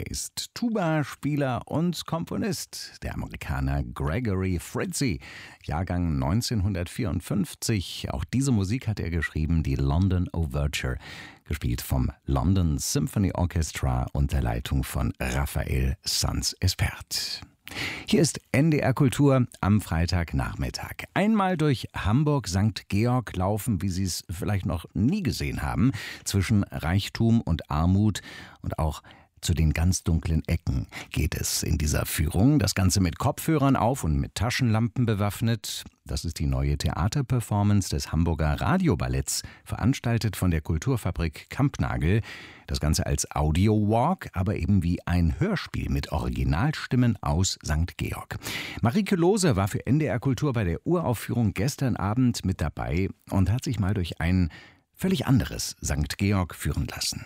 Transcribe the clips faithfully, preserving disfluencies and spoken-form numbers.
Er ist Tuba-Spieler und Komponist, der Amerikaner Gregory Fritzy, Jahrgang neunzehnhundertvierundfünfzig. Auch diese Musik hat er geschrieben, die London Overture, gespielt vom London Symphony Orchestra unter Leitung von Raphael Sanz-Espert. Hier ist N D R Kultur am Freitagnachmittag. Einmal durch Hamburg-Sankt Georg laufen, wie Sie es vielleicht noch nie gesehen haben, zwischen Reichtum und Armut und auch zu den ganz dunklen Ecken geht es in dieser Führung. Das Ganze mit Kopfhörern auf und mit Taschenlampen bewaffnet. Das ist die neue Theaterperformance des Hamburger Radioballetts, veranstaltet von der Kulturfabrik Kampnagel. Das Ganze als Audio-Walk, aber eben wie ein Hörspiel mit Originalstimmen aus Sankt Georg. Marike Lohse war für N D R Kultur bei der Uraufführung gestern Abend mit dabei und hat sich mal durch ein völlig anderes Sankt Georg führen lassen.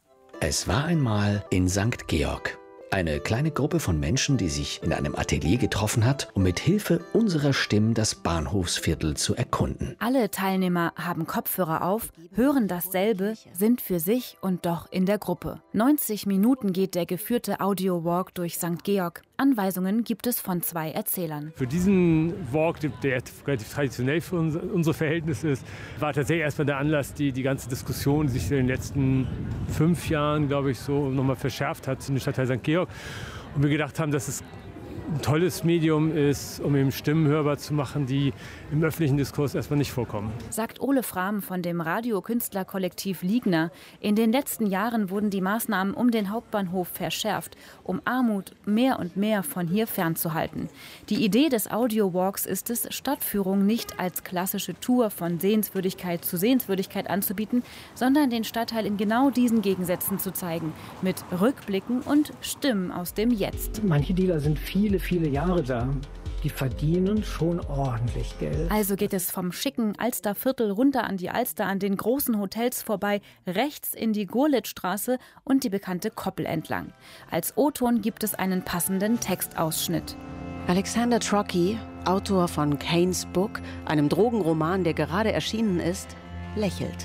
Es war einmal in Sankt Georg. Eine kleine Gruppe von Menschen, die sich in einem Atelier getroffen hat, um mit Hilfe unserer Stimmen das Bahnhofsviertel zu erkunden. Alle Teilnehmer haben Kopfhörer auf, hören dasselbe, sind für sich und doch in der Gruppe. neunzig Minuten geht der geführte Audio-Walk durch Sankt Georg. Anweisungen gibt es von zwei Erzählern. Für diesen Walk, der relativ traditionell für unsere Verhältnisse ist, war tatsächlich erstmal der Anlass, die, die ganze Diskussion, die sich in den letzten fünf Jahren, glaube ich, so nochmal verschärft hat in der Stadtteil Sankt Georg. Und wir gedacht haben, dass es ein tolles Medium ist, um eben Stimmen hörbar zu machen, die im öffentlichen Diskurs erstmal nicht vorkommen. Sagt Ole Frahm von dem Radiokünstlerkollektiv Ligner. In den letzten Jahren wurden die Maßnahmen um den Hauptbahnhof verschärft, um Armut mehr und mehr von hier fernzuhalten. Die Idee des Audio-Walks ist es, Stadtführung nicht als klassische Tour von Sehenswürdigkeit zu Sehenswürdigkeit anzubieten, sondern den Stadtteil in genau diesen Gegensätzen zu zeigen, mit Rückblicken und Stimmen aus dem Jetzt. Manche Dealer sind viele, viele Jahre da. Die verdienen schon ordentlich Geld. Also geht es vom schicken Alsterviertel runter an die Alster, an den großen Hotels vorbei, rechts in die Gurlitzstraße und die bekannte Koppel entlang. Als O-Ton gibt es einen passenden Textausschnitt. Alexander Trocki, Autor von Kane's Book, einem Drogenroman, der gerade erschienen ist, lächelt.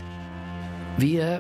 Wir,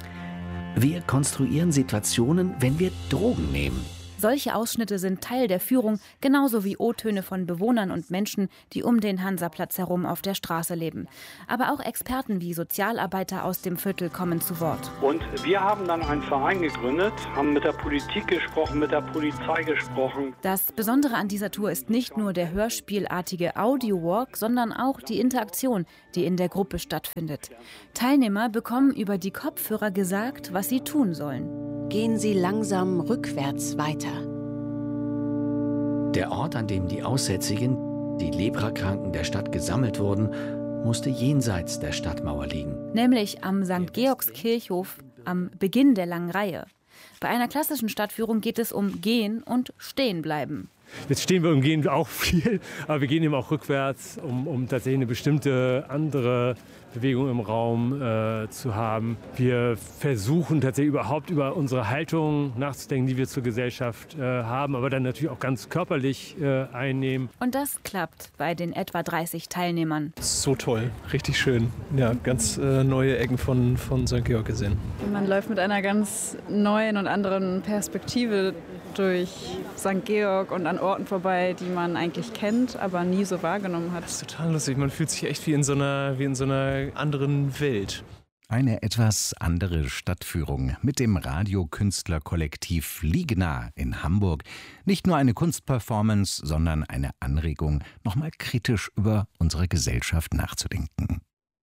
wir konstruieren Situationen, wenn wir Drogen nehmen. Solche Ausschnitte sind Teil der Führung, genauso wie O-Töne von Bewohnern und Menschen, die um den Hansaplatz herum auf der Straße leben. Aber auch Experten wie Sozialarbeiter aus dem Viertel kommen zu Wort. Und wir haben dann einen Verein gegründet, haben mit der Politik gesprochen, mit der Polizei gesprochen. Das Besondere an dieser Tour ist nicht nur der hörspielartige Audio-Walk, sondern auch die Interaktion, die in der Gruppe stattfindet. Teilnehmer bekommen über die Kopfhörer gesagt, was sie tun sollen. Gehen Sie langsam rückwärts weiter. Der Ort, an dem die Aussätzigen, die Leprakranken der Stadt gesammelt wurden, musste jenseits der Stadtmauer liegen. Nämlich am Sankt Georgskirchhof, am Beginn der langen Reihe. Bei einer klassischen Stadtführung geht es um Gehen und Stehenbleiben. Jetzt stehen wir und gehen auch viel, aber wir gehen eben auch rückwärts, um, um tatsächlich eine bestimmte andere Bewegung im Raum äh, zu haben. Wir versuchen tatsächlich überhaupt über unsere Haltung nachzudenken, die wir zur Gesellschaft äh, haben, aber dann natürlich auch ganz körperlich äh, einnehmen. Und das klappt bei den etwa dreißig Teilnehmern. So toll, richtig schön. Ja, ganz äh, neue Ecken von, von Sankt Georg gesehen. Man läuft mit einer ganz neuen und anderen Perspektive durch Sankt Georg und an Orten vorbei, die man eigentlich kennt, aber nie so wahrgenommen hat. Das ist total lustig. Man fühlt sich echt wie in so einer, wie in so einer anderen Welt. Eine etwas andere Stadtführung mit dem Radiokünstlerkollektiv Ligna in Hamburg. Nicht nur eine Kunstperformance, sondern eine Anregung, nochmal kritisch über unsere Gesellschaft nachzudenken.